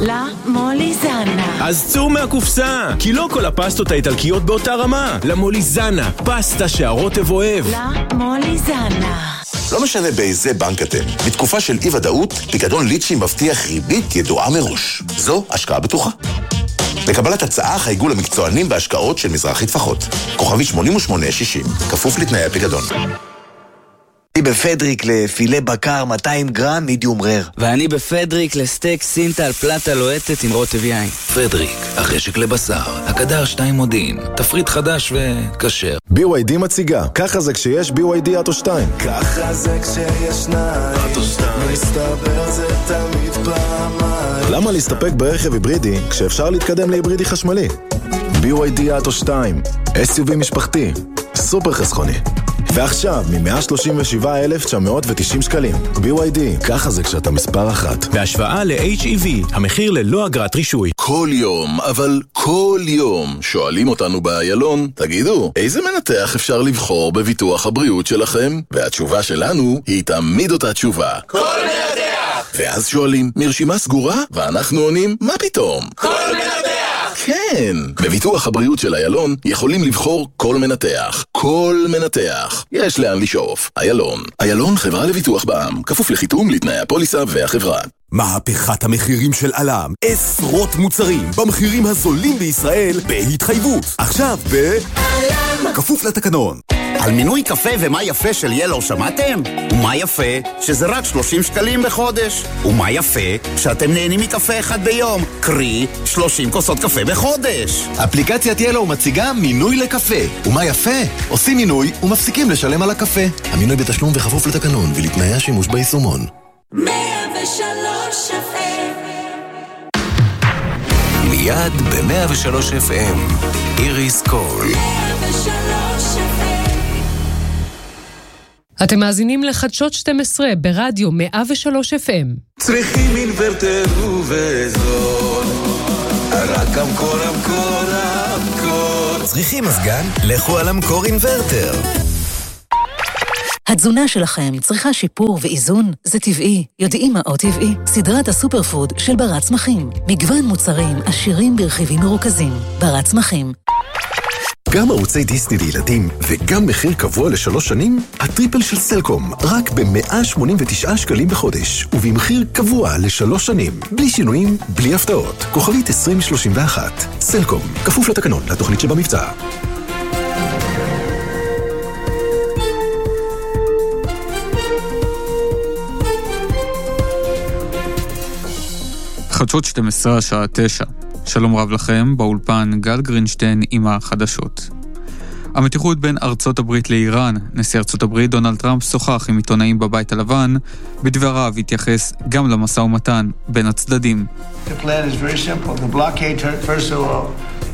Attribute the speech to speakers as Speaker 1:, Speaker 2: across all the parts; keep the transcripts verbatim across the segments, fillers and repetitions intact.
Speaker 1: לה מוליזנה.
Speaker 2: אז צאו מהקופסה, כי לא כל הפסטות האיטלקיות באותה רמה. לה מוליזנה, פסטה שהרוטב אוהב.
Speaker 1: לה מוליזנה.
Speaker 3: לא משנה באיזה בנק אתם. בתקופה של אי ודאות, פיקדון ליצ'י מבטיח ריבית ידועה מראש. זו השקעה בטוחה. לקבלת הצעה חייגו למקצוענים בהשקעות של מזרחי טפחות. כוכבי שמונים ושמונה שישים, כפוף לתנאי הפיקדון.
Speaker 4: אני בפדריק לפילה בקר מאתיים גרם מידיום רר.
Speaker 5: ואני בפדריק לסטייק סינטל פלטה לוהטת עם רוטב יין.
Speaker 6: פדריק, החשק לבשר, הקדר שתיים מודיעין, תפריט חדש וכשר.
Speaker 7: בי וואי די מציגה, ככה זה כשיש בי וואי די אוטו שתיים.
Speaker 8: ככה זה כשיש שניים, מסתבר זה תמיד פעמיים.
Speaker 7: למה להסתפק ברכב היברידי כשאפשר להתקדם להיברידי חשמלי? בי וואי די אוטו שתיים, אס יו וי משפחתי, סופר חסכוני. ועכשיו, מ-מאה שלושים ושבעה אלף תשע מאות ותשעים שקלים. בי וואי די, ככה זה כשאתה מספר אחת.
Speaker 2: בהשוואה ל-אייץ' אי וי, המחיר ללא אגרת רישוי.
Speaker 6: כל יום, אבל כל יום, שואלים אותנו באיילון, תגידו, איזה מנתח אפשר לבחור בביטוח הבריאות שלכם? והתשובה שלנו היא תמיד אותה תשובה.
Speaker 9: כל מנתח!
Speaker 6: ואז שואלים, מרשימה סגורה? ואנחנו עונים, מה פתאום?
Speaker 9: כל מנתח!
Speaker 6: כן, בביטוח הבריאות של איילון יכולים לבחור כל מנתח. כל מנתח. יש לאן לשאוף. איילון. איילון חברה לביטוח בע"מ. כפוף לחיתום לתנאי הפוליסה והחברה.
Speaker 10: מהפכת המחירים של אלם. עשרות מוצרים במחירים הזולים בישראל בהתחייבות. עכשיו ב... אלם. כפוף לתקנון.
Speaker 11: על מינוי קפה ומה יפה של ילו שמעתם? ומה יפה שזה רק שלושים שקלים בחודש. ומה יפה שאתם נהנים מקפה אחד ביום, קרי שלושים כוסות קפה בחודש.
Speaker 10: אפליקציית ילו מציגה מינוי לקפה. ומה יפה? עושים מינוי ומפסיקים לשלם על הקפה.
Speaker 6: המינוי בתשלום וכפוף לתקנון ולתנאי השימוש ביישומון.
Speaker 1: מאה ושלוש אף אם
Speaker 6: מיד ב-מאה ושלוש אף אם איריס קול.
Speaker 1: מאה ושלוש אף אם
Speaker 12: אתם מאזינים לחדשות שתים עשרה ברדיו מאה ושלוש אף אם.
Speaker 8: צריכים אינוורטר ובזול, רק אמקור אמקור אמקור.
Speaker 10: צריכים מזגן? לכו על אמקור אינוורטר.
Speaker 13: התזונה שלכם צריכה שיפור ואיזון? זה טבעי. יודעים מה עוד טבעי? סדרת הסופר פוד של בר צמחים. מגוון מוצרים עשירים ברכיבים מרוכזים. בר צמחים.
Speaker 10: גם ערוצי דיסני לילדים וגם מחיר קבוע לשלוש שנים, הטריפל של סלקום רק ב-מאה שמונים ותשעה שקלים בחודש, ובמחיר קבוע לשלוש שנים, בלי שינויים, בלי הפתעות. כוכבית עשרים שלושים ואחת. סלקום, כפוף לתקנון, לתוכנית שבמבצע.
Speaker 14: חדשות שתים עשרה, שעה תשע. שלום רב לכם, באולפן גל גרינשטיין עם החדשות. המתיחות בין ארצות הברית לאיראן, נשיא ארצות הברית דונלד טראמפ שוחח עם עיתונאים בבית הלבן, בדבריו התייחס גם למשא ומתן בין הצדדים.
Speaker 15: The plan is very simple. The blockade, first of all,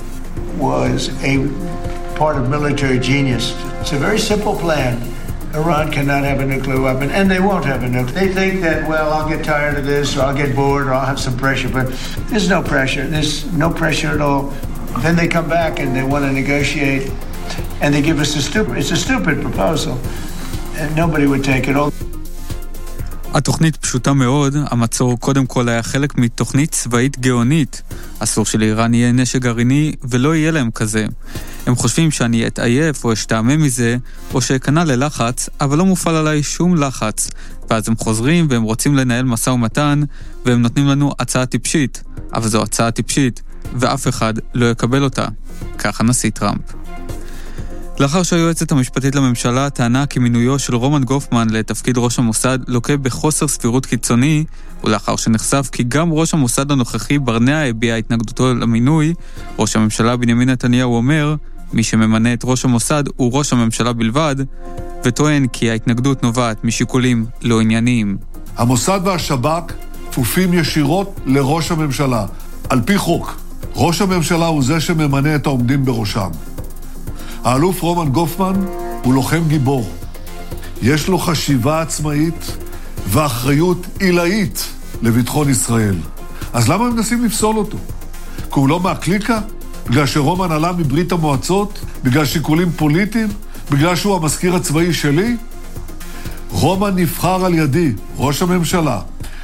Speaker 15: was a part of military genius. It's a very simple plan. Iran cannot have a nuclear weapon, and they won't have a nuclear. They think that, well, I'll get tired of this, or I'll get bored, or I'll have some pressure, but there's no pressure. There's no pressure at all. Then they come back and they want to negotiate, and they give us a stupid, it's a stupid proposal, and nobody would take it all.
Speaker 14: התוכנית פשוטה מאוד, המצור קודם כל היה חלק מתוכנית צבאית גאונית. אסור שלאיראן יהיה נשק גרעיני ולא יהיה להם כזה. הם חושבים שאני אתעייף או אשתעמם מזה, או שאכנע ללחץ, אבל לא מופעל עליי שום לחץ. ואז הם חוזרים והם רוצים לנהל משא ומתן, והם נותנים לנו הצעה טיפשית. אבל זו הצעה טיפשית, ואף אחד לא יקבל אותה. ככה נשיא טראמפ. לאחר שהיועצת המשפטית לממשלה טענה כי מינויו של רומן גופמן לתפקיד ראש המוסד לוקה בחוסר סבירות קיצוני, ולאחר שנחשף כי גם ראש המוסד הנוכחי ברנע הביע התנגדותו למינוי, ראש הממשלה בנימין נתניהו אומר, מי שממנה את ראש המוסד הוא ראש הממשלה בלבד, וטוען כי ההתנגדות נובעת משיקולים לא ענייניים.
Speaker 16: המוסד והשב"כ כפופים ישירות לראש הממשלה, על פי חוק. ראש הממשלה הוא זה שממנה את העומדים בראשם. האלוף רומן גופמן הוא לוחם גיבור. יש לו חשיבה עצמאית ואחריות עילאית לביטחון ישראל. אז למה הם מנסים לפסול אותו? כי הוא לא מהקליקה? בגלל שרומן עלה מברית המועצות? בגלל שיקולים פוליטיים? בגלל שהוא המזכיר הצבאי שלי? רומן נבחר על ידי, ראש הממשלה,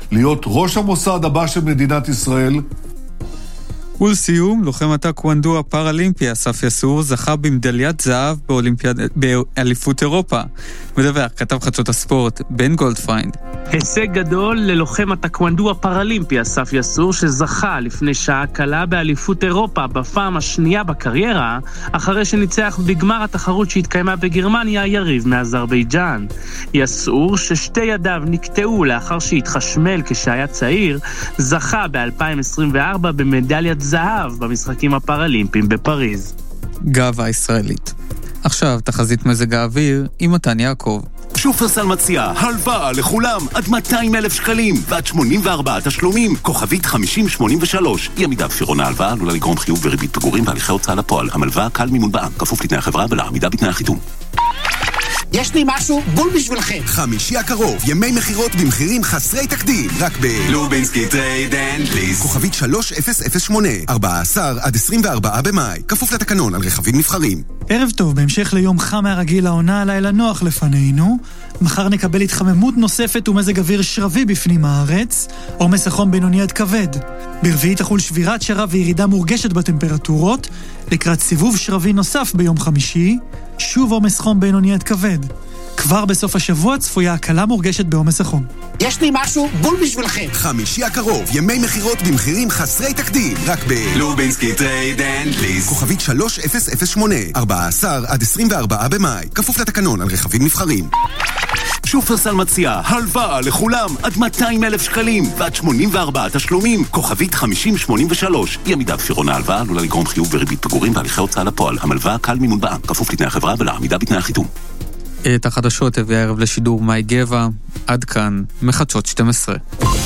Speaker 16: להיות ראש המוסד הבא של מדינת ישראל.
Speaker 14: ולסיום, לוחם הטקוונדו הפראלימפי אסף יסור זכה במדליית זהב באולימפיאד... באליפות אירופה. מדווח כתב חדשות הספורט בן גולדפריינד.
Speaker 9: הישג גדול ללוחם הטקוונדו הפראלימפי אסף יסור שזכה לפני שעה קלה באליפות אירופה בפעם השנייה בקריירה, אחרי שניצח בגמר התחרות שהתקיימה בגרמניה יריב מאזרבייג'אן. יסור ששתי ידיו נקטעו לאחר שהתחשמל כשהיה צעיר, זכה ב-אלפיים עשרים וארבע במדליית זהב במשחקים הפראלימפיים בפריז.
Speaker 14: גאווה ישראלית. עכשיו תחזית מזג האוויר עם מתן יעקב.
Speaker 17: שופרסל מציע הלוואה לכולם עד מאתיים אלף שקלים ועד שמונים וארבעה תשלומים, כוכבית חמישים שמונים ושלוש. אי עמידה בפירעון ההלוואה עלולה לגרום חיוב וריבית פיגורים בהליכי הוצאה לפועל. המלוואה קל מימון בע"מ, כפוף לתנאי החברה ולעמידה בתנאי החיתום.
Speaker 11: יש לי משהו בול בשבילכם.
Speaker 17: חמישי הקרוב, ימי מחירות במחירים חסרי תקדים, רק ב... לובינסקי טרייד אנד ליסט. כוכבית שלוש אפס אפס שמונה, ארבעה עשר עד עשרים וארבעה במאי, כפוף לתקנון על רכבים נבחרים.
Speaker 18: ערב טוב, בהמשך ליום חם מהרגיל לעונה, הלילה נוח לפנינו. מחר נקבל התחממות נוספת ומזג אוויר שרבי בפנים הארץ, עומס החום בינוני עד כבד. ברביעי תחול שבירת שרב וירידה מורגשת בטמפרטורות, לקראת סיבוב שרבי נוסף ביום חמישי, שוב עומס חום בינוני עד כבד. כבר בסוף השבוע צפויה הקלה מורגשת בעומס החום.
Speaker 11: יש לי משהו בול בשבילכם.
Speaker 17: חמישי הקרוב, ימי מחירות במחירים חסרי תקדים, רק ב... לובינסקי טרייד אנד ליסט. כוכבית שלוש אפס אפס שמונה, ארבעה עשר עד עשרים וארבעה במאי, כפוף לתקנון על רכבים נבחרים. שופרסל מציע הלוואה לכולם עד מאתיים אלף שקלים ועד שמונים וארבעה תשלומים, כוכבית חמישים שמונים ושלוש. אי עמידה בפירעון ההלוואה עלולה לגרום חיוב וריבית פיגורים בהליכי הוצאה לפועל. המלוואה קל מימון בע"מ, כפוף לתנאי החברה ולעמידה בתנאי החיתום.
Speaker 14: את החדשות הביא הערב לשידור מאי גבע. עד כאן מחדשות שתים עשרה.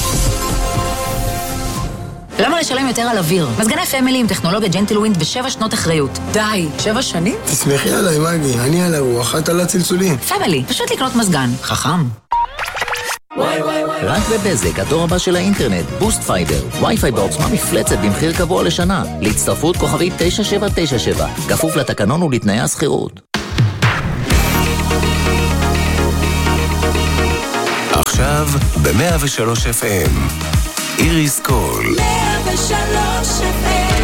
Speaker 19: למה לשלם יותר על אוויר? מזגני פמילי עם טכנולוגיה ג'נטלווינד בשבע שנות אחריות. די, שבע שנים?
Speaker 20: תסמכי עליי, מגי, אני על הרוח, את על הצלצולים.
Speaker 19: פמילי, פשוט לקנות מזגן. חכם.
Speaker 21: רק בבזק, הדור הבא של האינטרנט, בוסט פייבר, וי-פיי בעוצמה מפלצת במחיר קבוע לשנה. להצטרפות כוכבית תשע שבע תשע שבע, כפוף לתקנון ולתנאי השכירות.
Speaker 22: עכשיו ב-מאה ושלוש אף אם איריס קול.
Speaker 1: מאה ושלוש אף אם.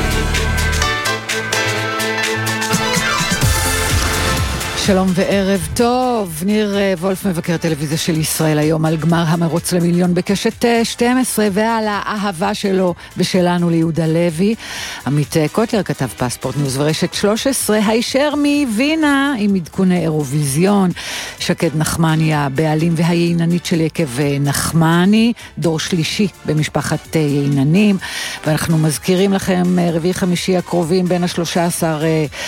Speaker 23: שלום וערב טוב, ניר וולף מבקר טלוויזיה של ישראל היום על גמר המרוץ למיליון בקשת שתים עשרה ועל האהבה שלו ושלנו ליהודה לוי. עמית קוטלר כתב פספורט ניוז ורשת שלוש עשרה, הישר מווינה עם עדכוני אירוויזיון. שקד נחמני הבעלים והייננית של יקב נחמני, דור שלישי במשפחת ייננים, ואנחנו מזכירים לכם רביעי חמישי הקרובים בין ה-שלושה עשר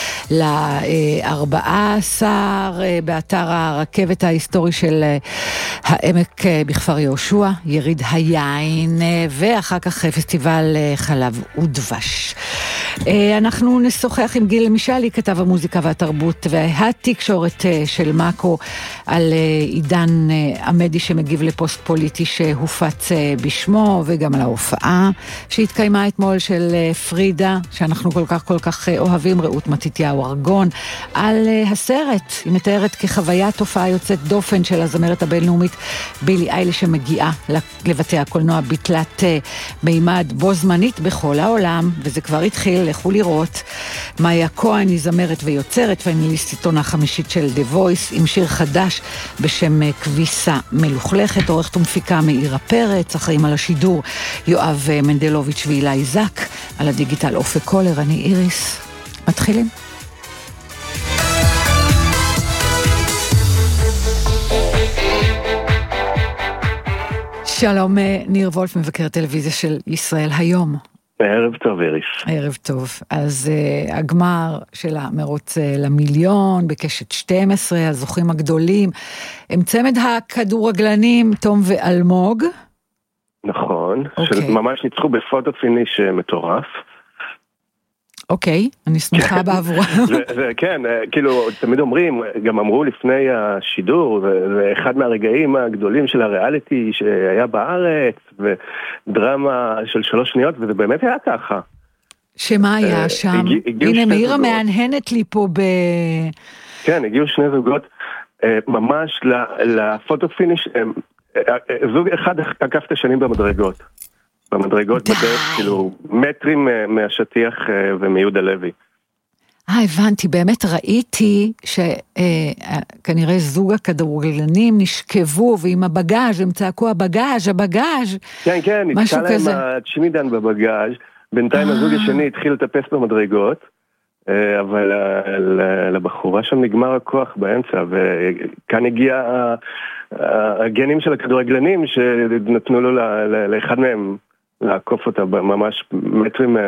Speaker 23: ל-ארבעה עשר באתר הרכבת ההיסטורי של העמק בכפר יהושע, יריד היין, ואחר כך פסטיבל חלב ודבש. אנחנו נשוחח עם גיל משלי, כתב המוזיקה והתרבות והתקשורת של מקו, על עידן עמדי שמגיב לפוסט פוליטי שהופץ בשמו, וגם על ההופעה שהתקיימה אתמול של פרידה, שאנחנו כל כך כל כך אוהבים, רעות מתתיהו ארגון, על הסרט. היא מתארת כחוויה תופעה יוצאת דופן של הזמרת הבינלאומית בילי אייליש שמגיעה לבתי הקולנוע בתלת מימד בו זמנית בכל העולם, וזה כבר התחיל, לכו לראות. מאיה כהן היא זמרת ויוצרת, פיינליסטית עונה חמישית של The Voice, עם שיר חדש בשם כביסה מלוכלכת. עורכת ומפיקה מאירה פרץ, אחראים על השידור יואב מנדלוביץ' ואילי זק, על הדיגיטל אופק קולר. אני איריס. מתחילים. שלום, ניר וולף, מבקר טלוויזיה של ישראל היום.
Speaker 24: ערב טוב, איריס.
Speaker 23: ערב טוב. אז uh, הגמר של המרוץ uh, למיליון בקשת שתים עשרה, הזוכים הגדולים, הם צמד הכדורגלנים תום ואלמוג.
Speaker 24: נכון,
Speaker 23: אוקיי.
Speaker 24: שממש ניצחו בפוטו פיניש מטורף.
Speaker 23: אוקיי, אני שמחה בעבורה.
Speaker 24: כן, כאילו, תמיד אומרים, גם אמרו לפני השידור, זה אחד מהרגעים הגדולים של הריאליטי שהיה בארץ, ודרמה של שלוש שניות, וזה באמת היה ככה.
Speaker 23: שמה היה שם? הנה, מאירה מהנהנת לי פה ב...
Speaker 24: כן, הגיעו שני זוגות, ממש לפוטו פיניש, זוג אחד עקף את השנים במדרגות. במדרגות בדרך, כאילו, מטרים מהשטיח ומיהודה לוי.
Speaker 23: אה, הבנתי, באמת ראיתי שכנראה זוג הכדורגלנים נשכבו, ועם הבגאז' הם צעקו הבגאז', הבגאז'.
Speaker 24: כן, כן, נתקע להם הצ'ימידן בבגאז', בינתיים הזוג השני התחיל לטפס במדרגות, אבל לבחורה שם נגמר הכוח באמצע, וכאן הגיע הגנים של הכדורגלנים שנתנו לו לאחד מהם לעקוף אותה ממש מטרים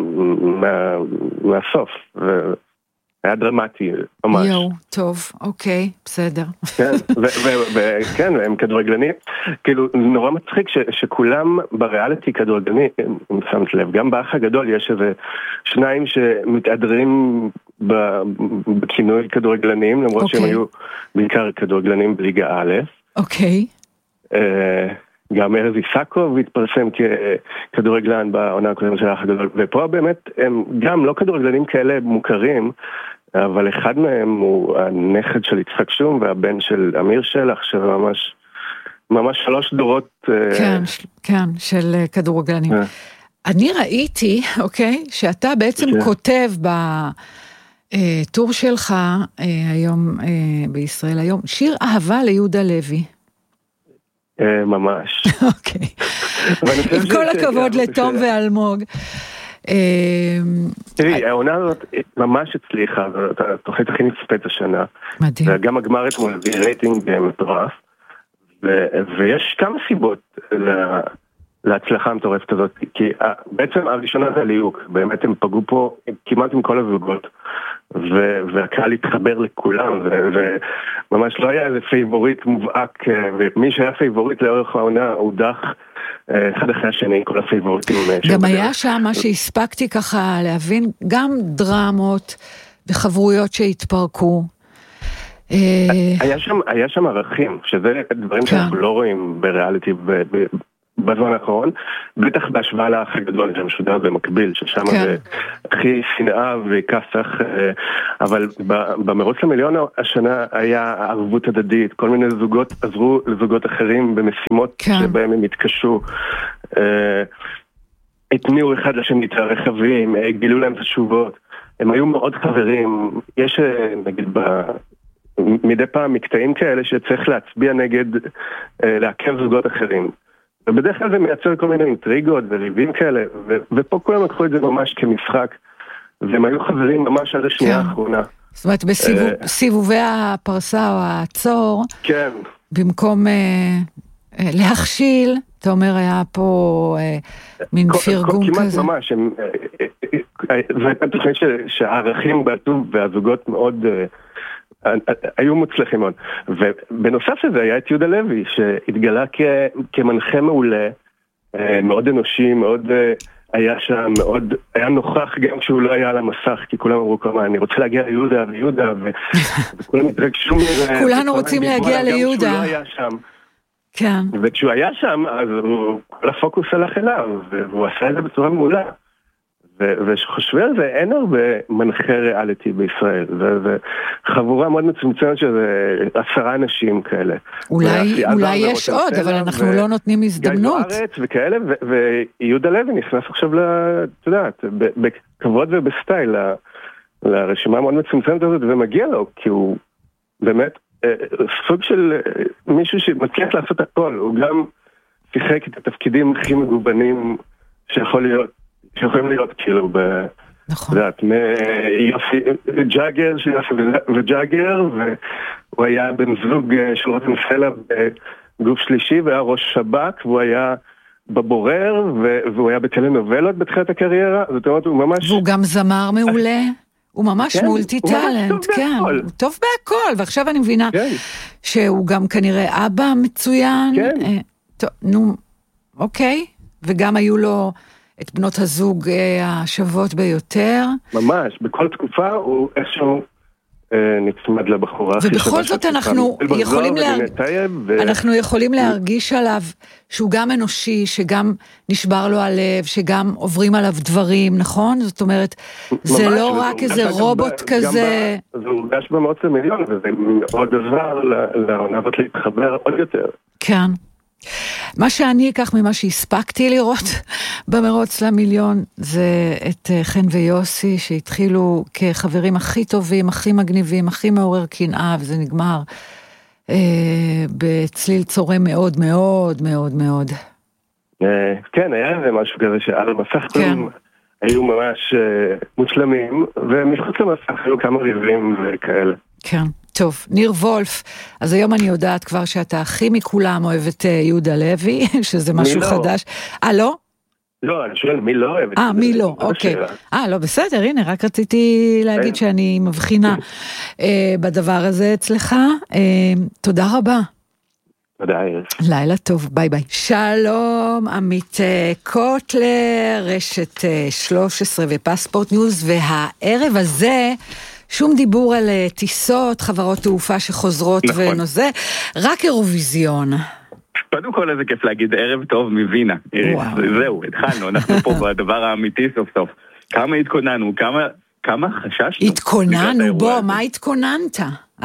Speaker 24: מהסוף, והיה דרמטי ממש.
Speaker 23: יו, טוב, אוקיי, בסדר.
Speaker 24: כן, הם כדורגלנים, כאילו נורא מצחיק שכולם בריאליטי כדורגלנים, אם שמת לב, גם באח הגדול יש איזה שניים שמתעדרים בכינוי כדורגלנים, למרות שהם היו בעיקר כדורגלנים בליגה א'.
Speaker 23: אוקיי.
Speaker 24: גם ארז איסקוב התפרסם ככדורגלן בעונה הקודמת של האח הגדול, ופה באמת הם גם לא כדורגלנים כאלה מוכרים, אבל אחד מהם הוא הנכד של יצחק שום והבן של אמיר שלח, שממש ממש שלוש דורות...
Speaker 23: כן, כן, של כדורגלנים. אני ראיתי, אוקיי, שאתה בעצם כותב בטור שלך היום בישראל היום, שיר אהבה ליהודה לוי.
Speaker 24: ממש.
Speaker 23: אוקיי. עם כל הכבוד לתום ואלמוג.
Speaker 24: תראי, העונה הזאת ממש הצליחה, התוכנית הכי נצפית השנה.
Speaker 23: מדהים.
Speaker 24: וגם הגמר אתמול הביא רייטינג מטורף, ויש כמה סיבות להצלחה המטורפת הזאת, כי בעצם הראשונה זה הליהוק, באמת הם פגעו פה כמעט עם כל הזוגות, והקהל התחבר לכולם, וממש לא היה איזה פייבוריט מובהק, ומי שהיה פייבוריט לאורך העונה הוא דח אחד אחרי השני, כל הפייבוריטים.
Speaker 23: גם היה שם מה שהספקתי ככה להבין, גם דרמות וחברויות שהתפרקו.
Speaker 24: היה שם, היה שם ערכים, שזה דברים שאנחנו לא רואים בריאליטי בזמן האחרון, בטח בהשוואה לאח הגדול שמשודר במקביל, ששם זה הכי שנאה וכסח, אבל במרוץ למיליון השנה היה ערבות הדדית, כל מיני זוגות עזרו לזוגות אחרים במשימות שבהם הם התקשו, התניעו אחד לשני את הרכבים, גילו להם את התשובות, הם היו מאוד חברים, יש נגיד ב... מדי פעם מקטעים כאלה שצריך להצביע נגד, לעכב זוגות אחרים. ובדרך כלל זה מייצר כל מיני אינטריגות וריבים כאלה, ו- ופה כולם לקחו את זה ממש כמשחק, והם היו חברים ממש עד השנייה האחרונה.
Speaker 23: זאת אומרת, בסיבובי הפרסה או העצור, כן. במקום אה, אה, להכשיל, אתה אומר, היה פה אה, מין כל, פרגון
Speaker 24: כל,
Speaker 23: כזה.
Speaker 24: כמעט ממש, הם, אה, אה, אה, זו הייתה תוכנית שהערכים בעצוב והזוגות מאוד... אה, היו מוצלחים מאוד, ובנוסף לזה היה את יהודה לוי שהתגלה כמנחה מעולה, מאוד אנושי, מאוד היה שם, מאוד היה נוכח גם כשהוא לא היה על המסך, כי כולם אמרו כמה, אני רוצה להגיע ליהודה ויהודה, וכולם התרגשו מזה,
Speaker 23: כולנו רוצים להגיע ליהודה,
Speaker 24: גם כשהוא לא היה שם,
Speaker 23: כן,
Speaker 24: וכשהוא היה שם אז כל הפוקוס הלך אליו, והוא עשה את זה בצורה מעולה. ושחושבי על זה, אין הרבה מנחה ריאליטי בישראל, וחבורה מאוד מצומצמת שזה עשרה אנשים כאלה.
Speaker 23: אולי יש עוד, אבל אנחנו לא נותנים הזדמנות.
Speaker 24: גיא זוארץ וכאלה, ויהודה לוי נכנס עכשיו, אתה יודעת, בכבוד ובסטייל, לרשימה מאוד מצומצמת הזאת, ומגיע לו, כי הוא באמת סוג של מישהו שמצליח לעשות הכל, הוא גם שיחק את התפקידים הכי מגובנים שיכול להיות, שיכולים להיות כאילו ב...
Speaker 23: נכון.
Speaker 24: יודעת, מיופי, ג'אגר של יופי וג'אגר, והוא היה בן זוג של רותם סלע בגוף שלישי, והיה ראש שב"כ, והוא היה בבורר, והוא היה בטלנובלות בתחילת הקריירה, זאת אומרת, הוא ממש...
Speaker 23: והוא גם זמר מעולה, הוא ממש מולטי טלנט, כן, הוא טוב בהכל, ועכשיו אני מבינה שהוא גם כנראה אבא מצוין, נו, אוקיי, וגם היו לו... את בנות הזוג השוות ביותר.
Speaker 24: ממש, בכל תקופה הוא איכשהו אה, נצמד לבחורה.
Speaker 23: ובכל זאת אנחנו יכולים, להר... ו... אנחנו יכולים להרגיש עליו שהוא גם אנושי, שגם נשבר לו הלב, שגם עוברים עליו דברים, נכון? זאת אומרת, זה לא רק איזה רובוט כזה.
Speaker 24: ב... זה הורגש במאות למיליון, וזה מאוד עזר לעונה הזאת להתחבר עוד יותר.
Speaker 23: כן. מה שאני אקח ממה שהספקתי לראות במרוץ למיליון, זה את חן ויוסי, שהתחילו כחברים הכי טובים, הכי מגניבים, הכי מעורר קנאה, וזה נגמר אה, בצליל צורם מאוד מאוד מאוד מאוד.
Speaker 24: אה, כן, היה איזה משהו כזה שעל המסך
Speaker 23: כן.
Speaker 24: כלום היו ממש אה, מושלמים, ומחוץ למסך היו כמה ריבים וכאלה.
Speaker 23: כן. טוב, ניר וולף, אז היום אני יודעת כבר שאתה הכי מכולם אוהב את יהודה לוי, שזה משהו
Speaker 24: לא?
Speaker 23: חדש. אה, לא?
Speaker 24: לא, אני שואל, מי לא אוהב את זה?
Speaker 23: אה, מי לא, אוקיי. אה, לא, בסדר, הנה, רק רציתי להגיד שאני מבחינה אה, בדבר הזה אצלך. אה, תודה רבה.
Speaker 24: תודה, איריס.
Speaker 23: לילה טוב, ביי ביי. שלום, עמית קוטלר, רשת שלוש עשרה ופספורט ניוז, והערב הזה... שום דיבור על טיסות, חברות תעופה שחוזרות נכון. ונוזה, רק אירוויזיון.
Speaker 3: קודם כל איזה כיף להגיד ערב טוב מווינה. זהו, התחלנו, אנחנו פה בדבר האמיתי סוף סוף. כמה התכוננו, כמה, כמה חששנו.
Speaker 23: התכוננו, בוא, מה התכוננת?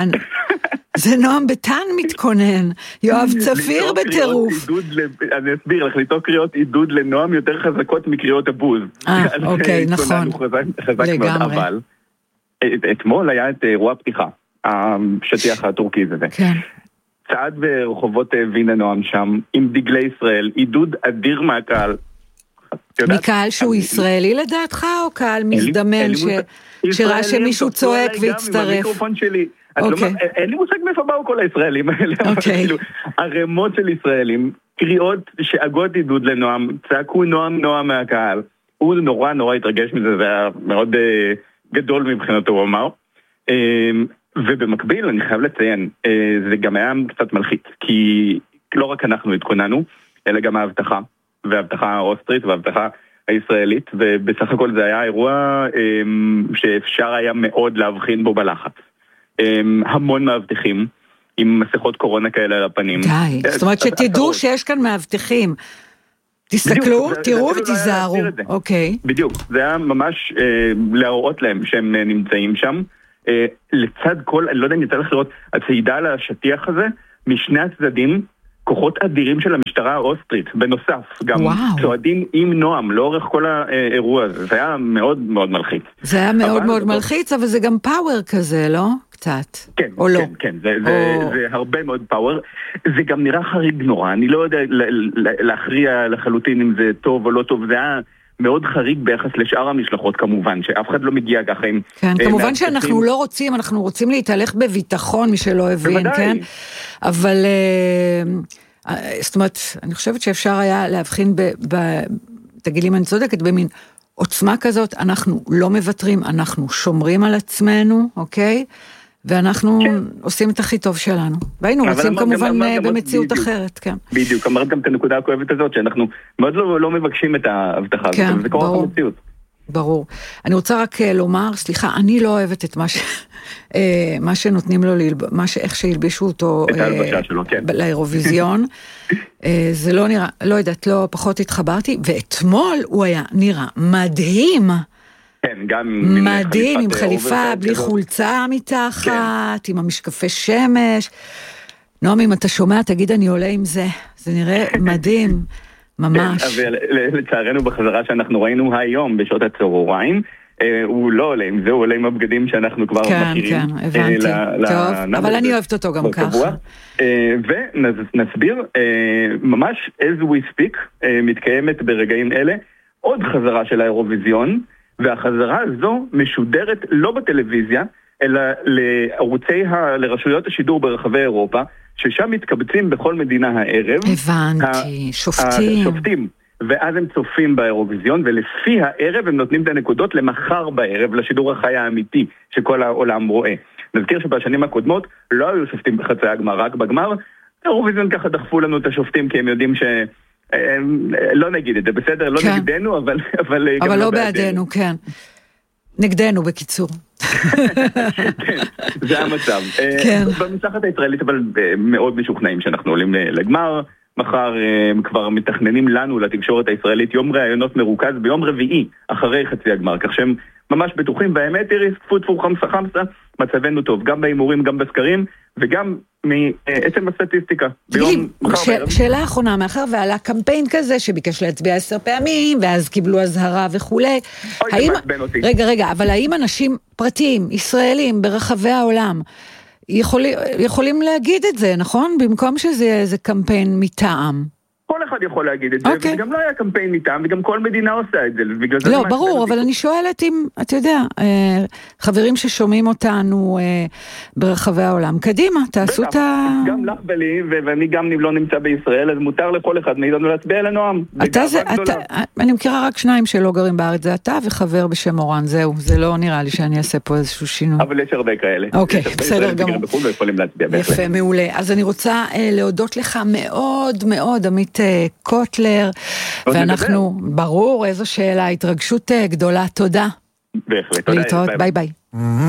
Speaker 23: זה נועם ביטן מתכונן, יואב צפיר בטירוף.
Speaker 3: אני אסביר לך, ליצור קריאות עידוד לנועם יותר חזקות מקריאות הבוז.
Speaker 23: אה, אוקיי, נכון.
Speaker 3: לגמרי. אבל... אתמול היה את אירוע הפתיחה, השטיח הטורקי הזה.
Speaker 23: כן.
Speaker 3: צעד ברחובות וינה נועם שם, עם דגלי ישראל, עידוד אדיר מהקהל.
Speaker 23: מקהל שהוא ישראלי לדעתך, או קהל מזדמן שראה שמישהו צועק והצטרף?
Speaker 3: המיקרופון שלי. אין לי מושג מאיפה באו כל הישראלים האלה. הרמות של ישראלים, קריאות שאגות עידוד לנועם, צעקו נועם נועם מהקהל. הוא נורא נורא התרגש מזה, זה היה מאוד... גדול מבחינתו, הוא אמר. ובמקביל, אני חייב לציין, זה גם היה קצת מלחיץ, כי לא רק אנחנו התכוננו, אלא גם ההבטחה, וההבטחה האוסטרית וההבטחה הישראלית, ובסך הכל זה היה אירוע שאפשר היה מאוד להבחין בו בלחץ. המון מאבטחים, עם מסכות קורונה כאלה על הפנים.
Speaker 23: די, זאת אומרת שתדעו שיש כאן מאבטחים. תסתכלו, תראו ותיזהרו. אוקיי.
Speaker 3: בדיוק, זה היה ממש להראות להם שהם נמצאים שם. לצד כל, אני לא יודע אם יצא לך לראות, הצעידה על השטיח הזה, משני הצדדים, כוחות אדירים של המשטרה האוסטרית, בנוסף, גם צועדים עם נועם, לאורך כל האירוע הזה. זה היה מאוד מאוד מלחיץ.
Speaker 23: זה היה מאוד מאוד מלחיץ, אבל זה גם פאוור כזה, לא? קצת.
Speaker 3: כן, כן, כן, זה הרבה מאוד פאוור. זה גם נראה חריג נורא, אני לא יודע להכריע לחלוטין אם זה טוב או לא טוב, זה היה מאוד חריג ביחס לשאר המשלחות כמובן, שאף אחד לא מגיע ככה עם...
Speaker 23: כן, כמובן שאנחנו לא רוצים, אנחנו רוצים להתהלך בביטחון, מי שלא הבין, כן? אבל, זאת אומרת, אני חושבת שאפשר היה להבחין, תגיד לי אם אני צודקת, במין עוצמה כזאת, אנחנו לא מוותרים, אנחנו שומרים על עצמנו, אוקיי? ואנחנו עושים את הכי טוב שלנו. והיינו רוצים כמובן במציאות אחרת, כן.
Speaker 3: בדיוק, אמרת גם את הנקודה הכואבת הזאת, שאנחנו מאוד לא מבקשים את ההבטחה הזאת, זה קורה במציאות.
Speaker 23: ברור. אני רוצה רק לומר, סליחה, אני לא אוהבת את מה שנותנים לו, איך שהלבישו אותו לאירוויזיון. זה לא נראה, לא יודעת, לא פחות התחברתי, ואתמול הוא היה נראה מדהים.
Speaker 3: כן, גם...
Speaker 23: מדהים, עם חליפה, בלי חולצה מתחת, עם המשקפי שמש. נועם, אם אתה שומע, תגיד אני עולה עם זה. זה נראה מדהים, ממש.
Speaker 3: אבל לצערנו בחזרה שאנחנו ראינו היום בשעות הצהריים, הוא לא עולה עם זה, הוא עולה עם הבגדים שאנחנו כבר מכירים.
Speaker 23: כן, כן, הבנתי. טוב, אבל אני אוהבת אותו גם ככה.
Speaker 3: ונסביר, ממש as we speak, מתקיימת ברגעים אלה, עוד חזרה של האירוויזיון, והחזרה הזו משודרת לא בטלוויזיה, אלא לערוצי, ה... לרשויות השידור ברחבי אירופה, ששם מתקבצים בכל מדינה הערב.
Speaker 23: הבנתי, ה... שופטים.
Speaker 3: השופטים. ואז הם צופים באירוויזיון, ולפי הערב הם נותנים את הנקודות למחר בערב, לשידור החי האמיתי שכל העולם רואה. נזכיר שבשנים הקודמות לא היו שופטים בחצי הגמר, רק בגמר. האירוויזיון ככה דחפו לנו את השופטים, כי הם יודעים ש... לא נגיד את זה, בסדר, לא נגדנו, אבל...
Speaker 23: אבל לא בעדנו, כן. נגדנו, בקיצור.
Speaker 3: כן, זה המצב. במשלחת הישראלית, אבל מאוד משוכנעים שאנחנו עולים לגמר. מחר כבר מתכננים לנו, לתקשורת הישראלית, יום ראיונות מרוכז ביום רביעי, אחרי חצי הגמר, כך שהם ממש בטוחים, והאמת, איריס, תפו תפו חמסה חמסה, מצבנו טוב, גם באימורים, גם בסקרים, וגם מעצם הסטטיסטיקה. ביום מחר בערב.
Speaker 23: שאלה אחרונה, מאחר ועלה קמפיין כזה שביקש להצביע עשר פעמים, ואז קיבלו הזהרה וכולי.
Speaker 3: אוי, זה מעצבן אותי.
Speaker 23: רגע, רגע, אבל האם אנשים פרטיים, ישראלים, ברחבי העולם, יכולים, יכולים להגיד את זה, נכון? במקום שזה איזה קמפיין מטעם.
Speaker 3: כל אחד יכול להגיד את זה, okay. וגם לא היה קמפיין מטעם, וגם כל מדינה עושה את זה.
Speaker 23: לא, ברור, אבל אני שואלת אם, אתה יודע, חברים ששומעים אותנו ברחבי העולם, קדימה, תעשו את ה...
Speaker 3: גם לך ולי, ואני גם לא נמצא בישראל, אז מותר לכל אחד מאיתנו להצביע לנועם.
Speaker 23: אתה זה, אתה, אני מכירה רק שניים שלא גרים בארץ, זה אתה וחבר בשם אורן, זהו, זה לא נראה לי שאני אעשה פה איזשהו שינוי.
Speaker 3: אבל יש הרבה כאלה.
Speaker 23: אוקיי, בסדר גמור.
Speaker 3: יפה,
Speaker 23: מעולה. אז אני רוצה להודות לך מאוד מאוד, עמית קוטלר, ואנחנו, ברור, איזו שאלה, התרגשות גדולה, תודה.
Speaker 3: בהחלט, תודה.
Speaker 23: להתראות, ביי ביי.